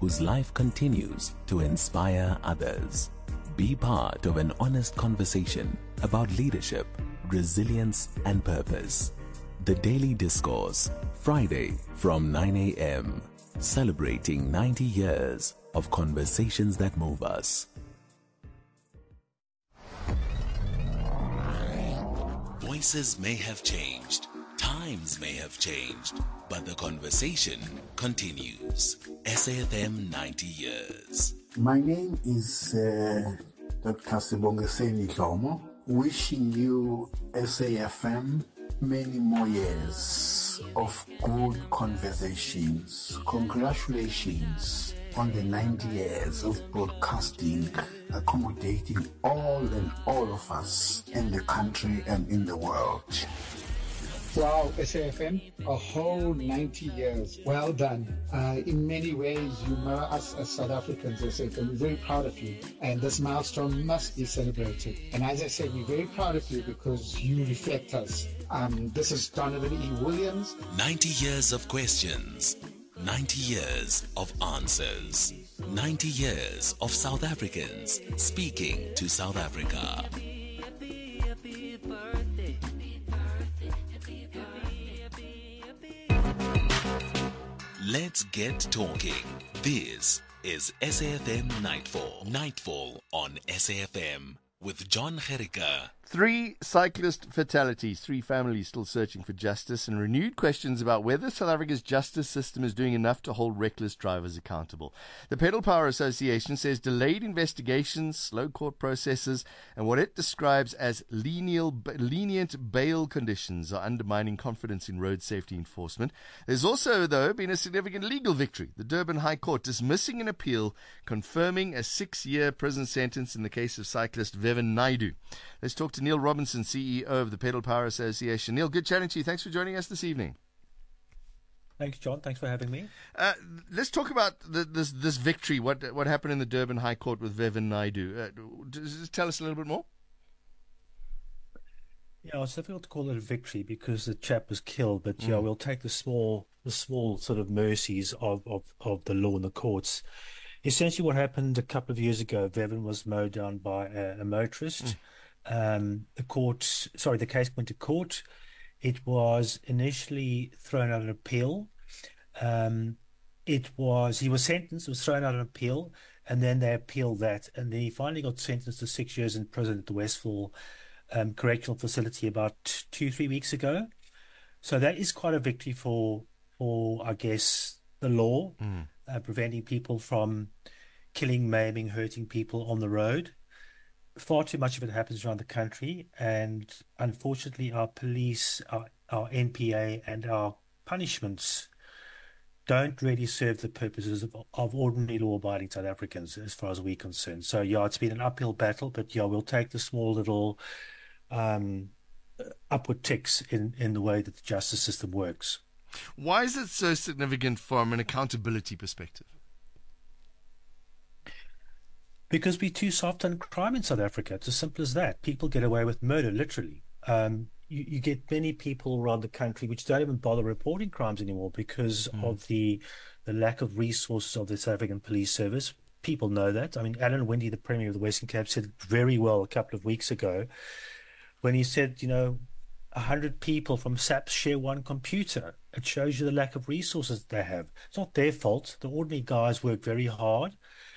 whose life continues to inspire others. Be part of an honest conversation about leadership, resilience, and purpose. The Daily Discourse, Friday from 9 a.m. Celebrating 90 years of conversations that move us. Voices may have changed, times may have changed, but the conversation continues. SAFM 90 years. My name is Dr. Sibongiseni Dlomo, wishing you SAFM many more years of good conversations. Congratulations on the 90 years of broadcasting, accommodating all of us in the country and in the world. Wow, SAFM, a whole 90 years. Well done. In many ways, you mirror us as South Africans, SAFM. We're very proud of you. And this milestone must be celebrated. And as I said, we're very proud of you because you reflect us. This is Donovan E. Williams. 90 years of questions. 90 years of answers. 90 years of South Africans speaking to South Africa. Let's get talking. This is SAFM Nightfall. Nightfall on SAFM with John Gericke. 3 cyclist fatalities, 3 families still searching for justice, and renewed questions about whether South Africa's justice system is doing enough to hold reckless drivers accountable. The Pedal Power Association says delayed investigations, slow court processes, and what it describes as lenient bail conditions are undermining confidence in road safety enforcement. There's also, though, been a significant legal victory. The Durban High Court dismissing an appeal confirming a 6-year prison sentence in the case of cyclist Vevan Naidu. Let's talk to Neil Robinson, CEO of the Pedal Power Association. Neil, good chatting to you. Thanks for joining us this evening. Thanks, John. Thanks for having me. Let's talk about this victory, what happened in the Durban High Court with Vevan Naidu. Just tell us a little bit more. Yeah, it's difficult to call it a victory because the chap was killed, but yeah, we'll take the small sort of mercies of the law and the courts. Essentially what happened a couple of years ago, Vevan was mowed down by a motorist. The case went to court. It was initially thrown out on appeal. He was sentenced, was thrown out on appeal, and then they appealed that, and then he finally got sentenced to 6 years in prison at the Westville Correctional Facility about 2-3 weeks ago. So that is quite a victory for I guess the law, preventing people from killing, maiming, hurting people on the road. Far too much of it happens around the country, and unfortunately our police, our NPA and our punishments don't really serve the purposes of ordinary law-abiding South Africans as far as we're concerned. So yeah, it's been an uphill battle, but yeah, we'll take the small little upward ticks in the way that the justice system works. Why is it so significant from an accountability perspective? Because we're too soft on crime in South Africa. It's as simple as that. People get away with murder, literally. You get many people around the country which don't even bother reporting crimes anymore because of the lack of resources of the South African Police Service. People know that. I mean, Alan Windey, the Premier of the Western Cape, said it very well a couple of weeks ago when he said, 100 people from SAPS share one computer. It shows you the lack of resources that they have. It's not their fault. The ordinary guys work very hard.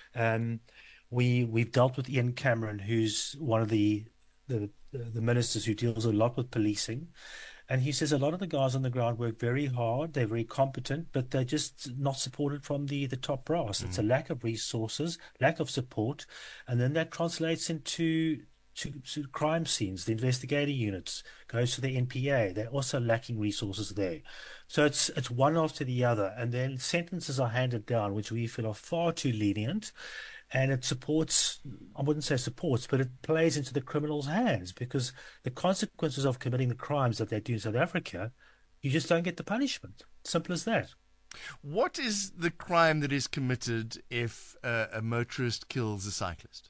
We've dealt with Ian Cameron, who's one of the ministers who deals a lot with policing, and he says a lot of the guys on the ground work very hard. They're very competent, but they're just not supported from the top brass. It's a lack of resources, lack of support, and then that translates into to crime scenes. The investigating units goes to the NPA. They're also lacking resources there. So it's one after the other, and then sentences are handed down, which we feel are far too lenient. And it supports, I wouldn't say supports, but it plays into the criminals' hands because the consequences of committing the crimes that they do in South Africa, you just don't get the punishment. Simple as that. What is the crime that is committed if a motorist kills a cyclist?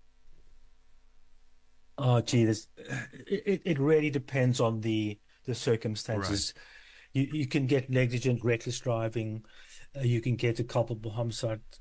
Oh, gee, it really depends on the circumstances. Right. You can get negligent, reckless driving. You can get a culpable homicide.